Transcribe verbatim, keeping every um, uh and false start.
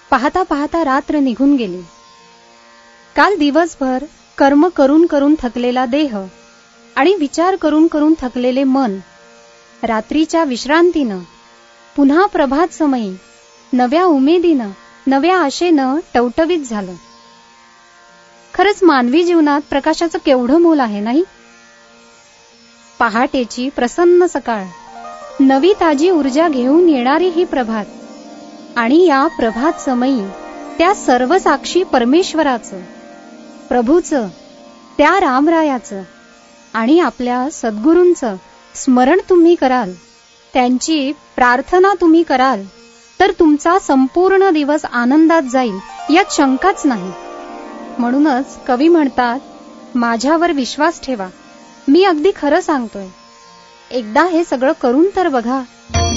पाहता पाहता रात्र निघून गेली. काल दिवसभर कर्म करून करून थकलेला देह आणि विचार करून करून थकलेले मन रात्रीच्या विश्रांतीनं पुन्हा प्रभात समयी नव्या उमेदीनं, नव्या आशेनं टवटवीत झालं. खरंच मानवी जीवनात प्रकाशाचं केवढं मोल आहे नाही? पहाटेची प्रसन्न सकाळ, नवी ताजी ऊर्जा घेऊन येणारी ही प्रभात, आणि या प्रभात समयी त्या सर्व साक्षी परमेश्वराचं, प्रभूचं, त्या रामरायाचं आणि आपल्या सद्गुरूंचं स्मरण तुम्ही कराल, त्यांची प्रार्थना तुम्ही कराल, तर तुमचा संपूर्ण दिवस आनंदात जाईल यात शंकाच नाही. म्हणूनच कवी म्हणतात, माझ्यावर विश्वास ठेवा, मी अगदी खरं सांगतोय. एकदा हे सगळं करून तर बघा.